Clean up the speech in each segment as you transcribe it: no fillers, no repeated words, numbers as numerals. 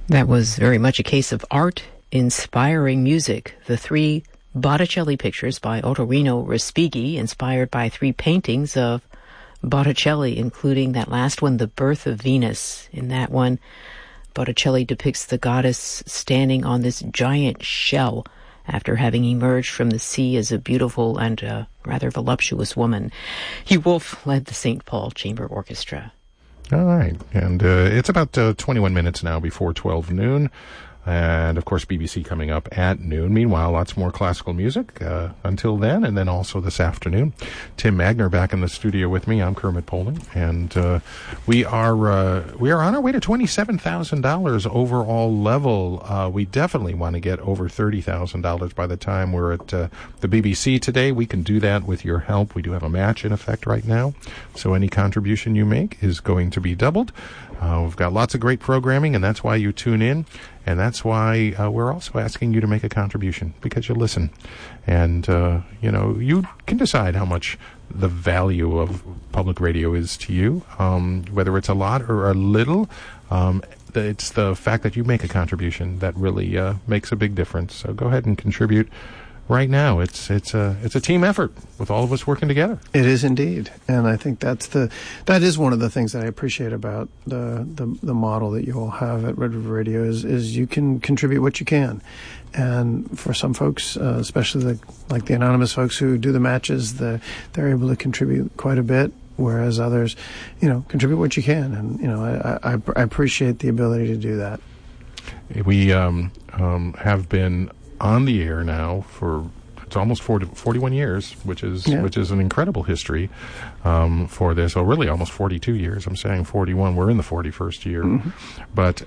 That was very much a case of art inspiring music. The three Botticelli pictures by Ottorino Respighi, inspired by three paintings of Botticelli, including that last one, The Birth of Venus. In that one, Botticelli depicts the goddess standing on this giant shell after having emerged from the sea as a beautiful and rather voluptuous woman. Hugh Wolf led the St. Paul Chamber Orchestra. All right, and it's about 21 minutes now before 12 noon. And, of course, BBC coming up at noon. Meanwhile, lots more classical music until then, and then also this afternoon. Tim Magner back in the studio with me. I'm Kermit Poling, and we are on our way to $27,000 overall level. We definitely want to get over $30,000 by the time we're at the BBC today. We can do that with your help. We do have a match in effect right now, so any contribution you make is going to be doubled. We've got lots of great programming, and that's why you tune in. And that's why we're also asking you to make a contribution, because you listen. And, you can decide how much the value of public radio is to you, whether it's a lot or a little. It's the fact that you make a contribution that really makes a big difference. So go ahead and contribute right now. It's a team effort with all of us working together. It is indeed, and I think that is one of the things that I appreciate about the model that you all have at Red River Radio is you can contribute what you can, and for some folks, especially like the anonymous folks who do the matches, they're able to contribute quite a bit. Whereas others, contribute what you can, and I appreciate the ability to do that. We have been on the air now for it's almost 41 years, which is an incredible history for this. Oh, really, almost 42 years. I'm saying 41. We're in the 41st year, but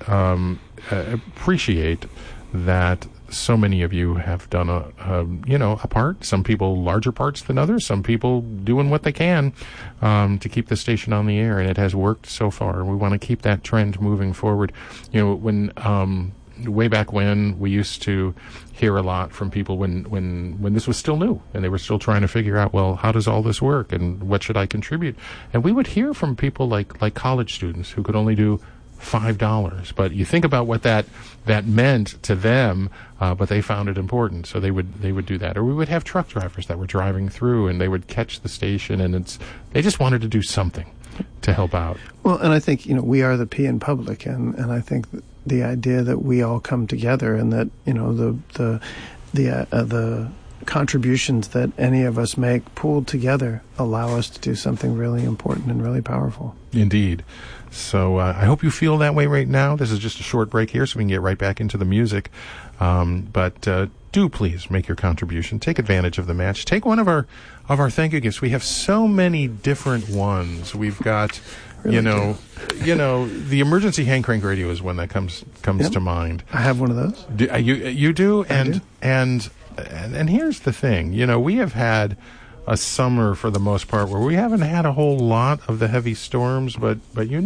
appreciate that so many of you have done a part. Some people larger parts than others. Some people doing what they can to keep the station on the air, and it has worked so far. We want to keep that trend moving forward. When way back when, we used to hear a lot from people when this was still new and they were still trying to figure out, well, how does all this work and what should I contribute? And we would hear from people like college students who could only do $5, but you think about what that meant to them, but they found it important, so they would do that. Or we would have truck drivers that were driving through and they would catch the station, and they just wanted to do something to help out. Well, and I think we are the P in public, and I think the idea that we all come together and that the contributions that any of us make pooled together allow us to do something really important and really powerful. Indeed. So I hope you feel that way right now. This is just a short break here so we can get right back into the music. But do please make your contribution. Take advantage of the match. Take one of our thank you gifts. We have so many different ones. We've got the emergency hand crank radio is one that comes to mind. I have one of those. You do? I do. And here's the thing. We have had a summer for the most part where we haven't had a whole lot of the heavy storms, but it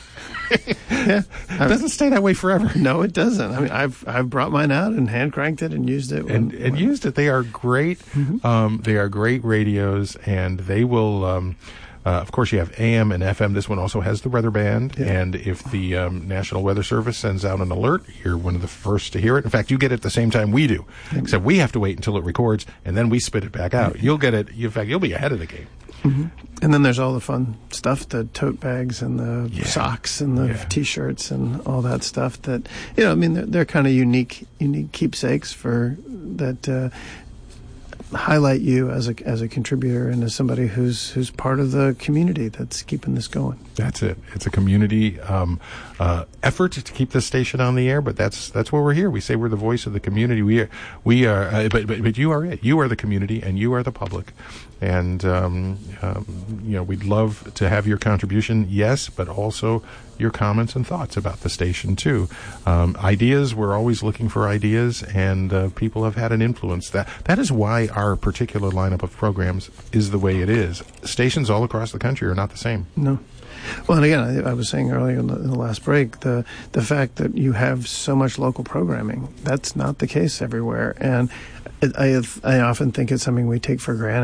doesn't stay that way forever. No, it doesn't. I mean, I've brought mine out and hand cranked it and used it. Used it. They are great. Mm-hmm. They are great radios, and they will. Of course, you have AM and FM. This one also has the weather band. Yeah. And if the National Weather Service sends out an alert, you're one of the first to hear it. In fact, you get it at the same time we do, except we have to wait until it records, and then we spit it back out. Mm-hmm. You'll get it. In fact, you'll be ahead of the game. Mm-hmm. And then there's all the fun stuff, the tote bags and the socks and the T-shirts and all that stuff that, they're kind of unique keepsakes for that highlight you as a contributor and as somebody who's part of the community that's keeping this going. That's it. It's a community effort to keep this station on the air, but that's where we're here. We say we're the voice of the community. We are, but you are it. You are the community, and you are the public. And we'd love to have your contribution, yes, but also your comments and thoughts about the station too. Ideas, we're always looking for ideas, and people have had an influence. That is why our particular lineup of programs is the way it is. Stations all across the country are not the same. No. Well, and again, I was saying earlier in the last break, the fact that you have so much local programming, that's not the case everywhere. And I often think it's something we take for granted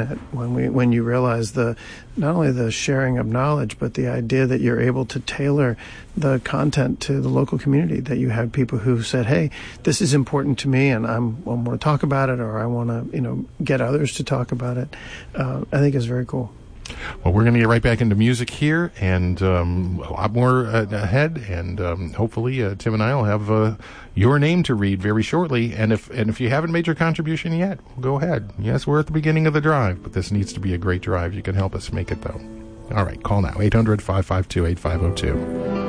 when you realize not only the sharing of knowledge, but the idea that you're able to tailor the content to the local community, that you have people who said, hey, this is important to me and I want to talk about it, or I want to, get others to talk about it. I think is very cool. Well, we're going to get right back into music here, and a lot more ahead, and hopefully Tim and I will have your name to read very shortly. And if you haven't made your contribution yet, go ahead. Yes, we're at the beginning of the drive, but this needs to be a great drive. You can help us make it, though. All right, call now, 800-552-8502.